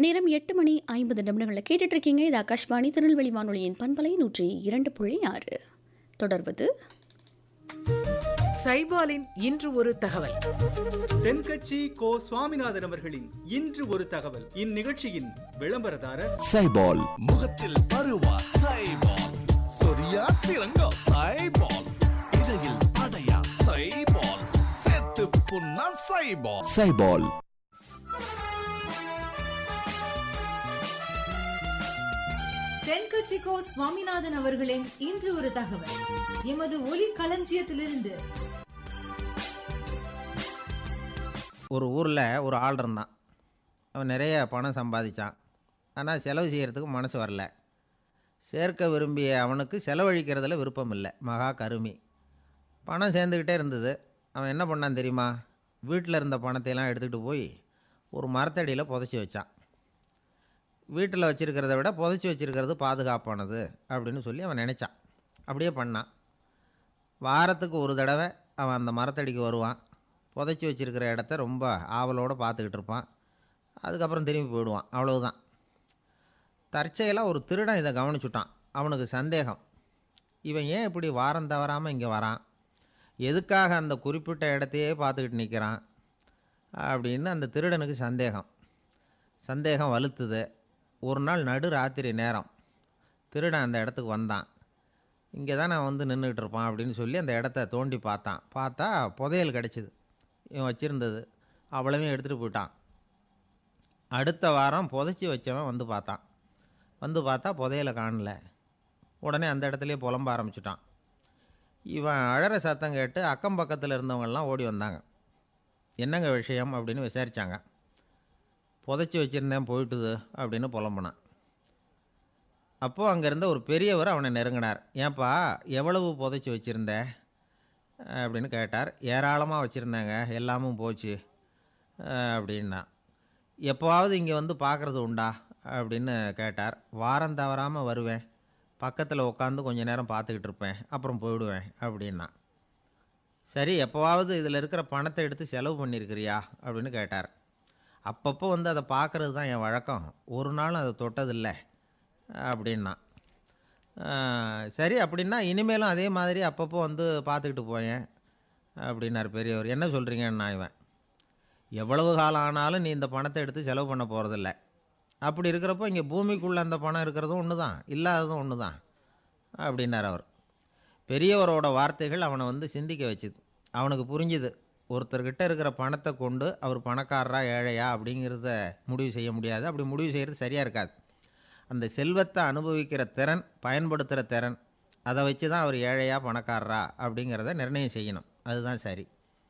நேரம் 8 மணி 50 நிமிடங்களில் கேட்டுட்டு இருக்கீங்க. இது ஆகாஷ்வாணி திருநெல்வேலி வானொலியின் பண்பலை 102.6. தொடர்வது சைபாலின் இன்று ஒரு தகவல். தென்கட்சி கோ சுவாமிநாதன் அவர்களின் இன்று ஒரு தகவல். இந்நிகழ்ச்சியின் விளம்பரதாரர் சைபால். முகத்தில் பருவா சைபால், சொரியா சிறங்கா சைபால், இடையில் அடையா சைபால், செத்து புண்ணா சைபால். சைபால். தென்கட்சி கோ சுவாமிநாதன் அவர்களின் இன்று ஒரு தகவல் எமது ஒலி களஞ்சியத்திலிருந்து. ஒரு ஊரில் ஒரு ஆள் இருந்தான். அவன் நிறைய பணம் சம்பாதிச்சான். ஆனால் செலவு செய்கிறதுக்கு மனசு வரல. சேர்க்க விரும்பிய அவனுக்கு செலவழிக்கிறதுல விருப்பம் இல்லை. மகா கருமி. பணம் சேர்ந்துக்கிட்டே இருந்தது. அவன் என்ன பண்ணான் தெரியுமா? வீட்டில் இருந்த பணத்தையெல்லாம் எடுத்துக்கிட்டு போய் ஒரு மரத்தடியில் புதைச்சி வச்சான். வீட்டில் வச்சுருக்கிறத விட புதைச்சி வச்சுருக்கிறது பாதுகாப்பானது அப்படின்னு சொல்லி அவன் நினச்சான். அப்படியே பண்ணான். வாரத்துக்கு ஒரு தடவை அவன் அந்த மரத்தடிக்கு வருவான். புதைச்சி வச்சுருக்கிற இடத்த ரொம்ப ஆவலோடு பார்த்துக்கிட்டு இருப்பான். அதுக்கப்புறம் திரும்பி போயிடுவான். அவ்வளவுதான். தற்செயலாக ஒரு திருடன் இதை கவனிச்சுட்டான். அவனுக்கு சந்தேகம், இவன் ஏன் இப்படி வாரம் தவறாமல் இங்கே வரான், எதுக்காக அந்த குறிப்பிட்ட இடத்தையே பார்த்துக்கிட்டு நிற்கிறான் அப்படின்னு அந்த திருடனுக்கு சந்தேகம் வலுத்துது. ஒரு நாள் நடு ராத்திரி நேரம் திருடன் அந்த இடத்துக்கு வந்தான். இங்கே தான் நான் வந்து நின்றுக்கிட்டு இருப்பான் அப்படின்னு சொல்லி அந்த இடத்த தோண்டி பார்த்தா புதையல் கிடச்சிது. இவன் வச்சுருந்தது அவ்வளவையும் எடுத்துகிட்டு போயிட்டான். அடுத்த வாரம் புதைச்சி வச்சவன் வந்து பார்த்தா புதையலை காணல. உடனே அந்த இடத்துலையே புலம்ப ஆரம்பிச்சிட்டான். இவன் அழற சத்தம் கேட்டு அக்கம் பக்கத்தில் இருந்தவங்கெல்லாம் ஓடி வந்தாங்க. என்னங்க விஷயம் அப்படின்னு விசாரித்தாங்க. புதைச்சி வச்சுருந்தேன் போயிட்டுது அப்படின்னு புலம்புனான். அப்போது அங்கே இருந்த ஒரு பெரியவர் அவனை நெருங்கினார். ஏன்பா, எவ்வளவு புதைச்சி வச்சுருந்த அப்படின்னு கேட்டார். ஏராளமாக வச்சுருந்தாங்க, எல்லாமும் போச்சு அப்படின்னா. எப்போவாவது இங்கே வந்து பார்க்குறது உண்டா அப்படின்னு கேட்டார். வாரம் தவறாமல் வருவேன், பக்கத்தில் உட்காந்து கொஞ்ச நேரம் பார்த்துக்கிட்டு இருப்பேன், அப்புறம் போயிடுவேன் அப்படின்னா. சரி, எப்போவாவது இதில் இருக்கிற பணத்தை எடுத்து செலவு பண்ணியிருக்கிறியா அப்படின்னு கேட்டார். அப்பப்போ வந்து அதை பார்க்குறது தான் என் வழக்கம், ஒரு நாளும் அதை தொட்டதில்லை அப்படின்னா. சரி, அப்படின்னா இனிமேலும் அதே மாதிரி அப்பப்போ வந்து பார்த்துக்கிட்டு போயேன் அப்படின்னார் பெரியவர். என்ன சொல்கிறீங்கன்னா, இவன் எவ்வளவு காலம் ஆனாலும் நீ இந்த பணத்தை எடுத்து செலவு பண்ண போகிறதில்ல. அப்படி இருக்கிறப்போ இங்கே பூமிக்குள்ளே அந்த பணம் இருக்கிறதும் ஒன்று தான், இல்லாததும் ஒன்று தான் அப்படின்னார் அவர். பெரியவரோட வார்த்தைகள் அவனை வந்து சிந்திக்க வச்சுது. அவனுக்கு புரிஞ்சுது, ஒருத்தர்கிட்ட இருக்கிற பணத்தை கொண்டு அவர் பணக்காரரா ஏழையா அப்படிங்கிறத முடிவு செய்ய முடியாது. அப்படி முடிவு செய்கிறது சரியாக இருக்காது. அந்த செல்வத்தை அனுபவிக்கிற திறன், பயன்படுத்துகிற திறன், அதை வச்சு தான் அவர் ஏழையா பணக்காரரா அப்படிங்கிறத நிர்ணயம் செய்யணும். அதுதான் சரி.